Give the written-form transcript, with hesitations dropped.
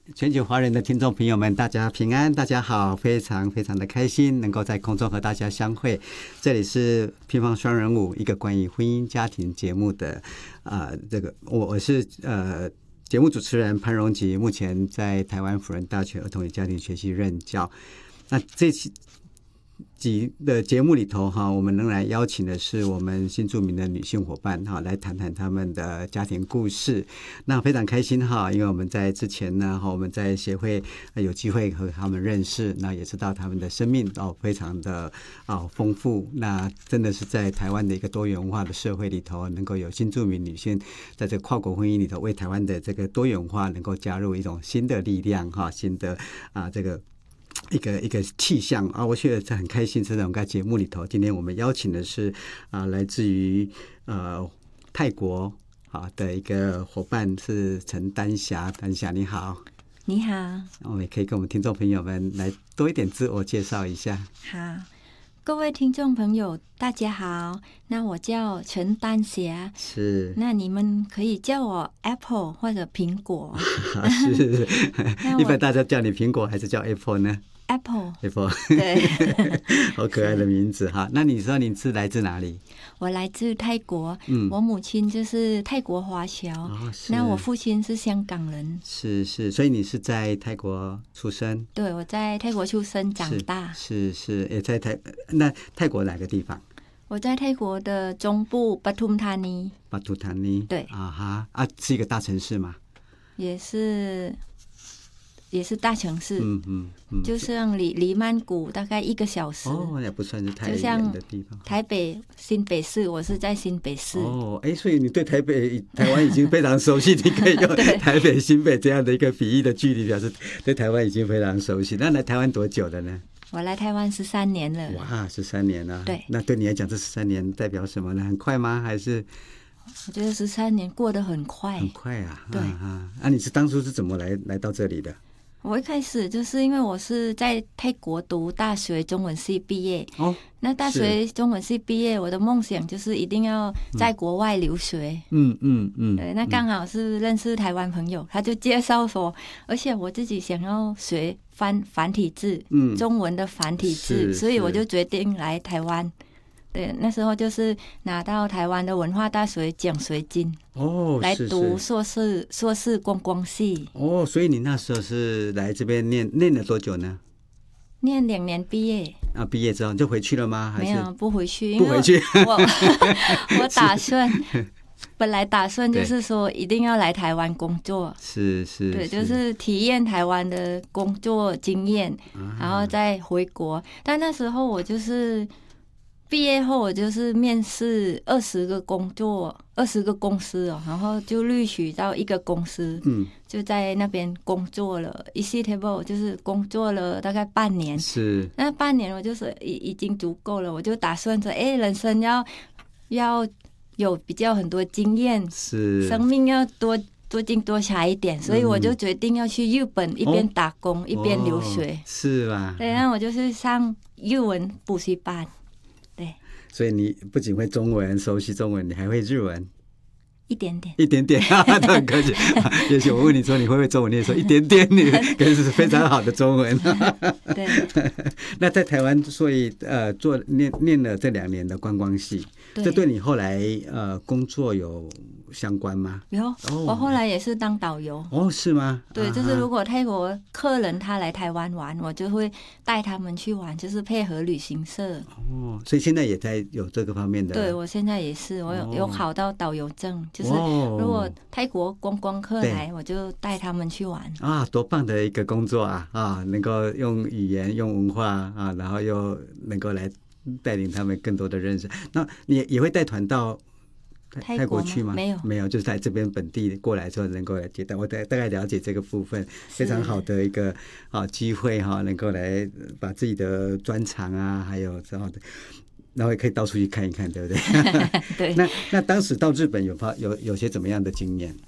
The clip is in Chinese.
全球华人的听众朋友们，大家平安，大家好，非常非常的开心能够在空中和大家相会。这里是乒乓双人舞，一个关于婚姻家庭节目的我是节目主持人潘荣吉，目前在台湾辅仁大学儿童与家庭学系任教。那这集的节目里头我们仍然邀请的是我们新住民的女性伙伴来谈谈他们的家庭故事。那非常开心因为我们在之前呢，我们在协会有机会和他们认识，那也知道他们的生命非常的丰富。那真的是在台湾的一个多元文化的社会里头，能够有新住民女性在这个跨国婚姻里头，为台湾的这个多元文化能够加入一种新的力量新的这个一个气象我觉得很开心。在我们节目里头，今天我们邀请的是来自于泰国的一个伙伴，是陈丹霞。丹霞你好。 你好。 我们也可以跟我们听众朋友们来多一点自我介绍一下。 好，各位听众朋友大家好，那我叫陈丹霞， 是， 那你们可以叫我 Apple 或者苹果是一般大家叫你苹果还是叫 Apple 呢 ？Apple， 对好可爱的名字哈。那你说你是来自哪里？ 我来自泰国，我母亲就是泰国华侨，那我父亲是香港人。 是，所以你是在泰国出生？ 对，我在泰国出生长大。 是也在那泰国哪个地方？ 我在泰国的中部巴图塔尼。 巴图塔尼， 对是一个大城市吗？ 也是大城市，就像离曼谷大概1个小时。 也不算是太远的地方。 台北新北市，我是在新北市。 所以你对台湾已经非常熟悉，你可以用台北新北这样的一个比喻的距离，表示对台湾已经非常熟悉。那来台湾多久了呢？ 我来台湾13年了。 哇，13年了。 对。 那对你来讲，这13年代表什么呢？很快吗？还是？ 我觉得13年过得很快。 很快啊。 对。 你是当初是怎么来到这里的？ 我一开始就是因为我是在泰国读大学中文系毕业。那大学中文系毕业，我的梦想就是一定要在国外留学。对，那刚好是认识台湾朋友，他就介绍说，而且我自己想要学繁体字，中文的繁体字，所以我就决定来台湾。对，那时候就是拿到台湾的文化大学奖学金来读硕士观光系。 所以你那时候是来这边念了多久呢？ 念2年毕业。 毕业之后就回去了吗？还是没有，不回去， 不回去。 我打算本来打算就是说一定要来台湾工作。 是。 对，就是体验台湾的工作经验，然后再回国。但那时候我就是毕业后，我就是面试20个公司然后就录取到1个公司，就在那边工作了，Easytable就是工作了大概半年。 是，那半年我就是已经足够了，我就打算着，人生要有比较很多经验， 是， 生命要多姿多彩一点，所以我就决定要去日本，一边打工一边留学。 是吧？ 对，那我就是上日文补习班。对， 所以你不仅会中文，熟悉中文，你还会日文。 一点点都很客气。也许我问你说你会不会中文，你也说一点点，你可是非常好的中文。 对。 那在台湾，所以念了这2年的观光系，这对你后来工作有相关吗？ 有，我后来也是当导游。 是吗？ 对，就是如果泰国客人他来台湾玩，我就会带他们去玩，就是配合旅行社。 所以现在也在有这个方面的。 对，我现在也是，我有考到导游证，就是如果泰国观光客来，我就带他们去玩。 多棒的一个工作能够用语言、用文化然后又能够来带领他们更多的认识。那你也会带团到泰国去吗？没有，就是在这边本地过来之后能够来接待。我大概了解这个部分，非常好的一个机会能够来把自己的专长还有这样的，然后也可以到处去看一看，对不对？ 对。 那当时到日本有些怎么样的经验？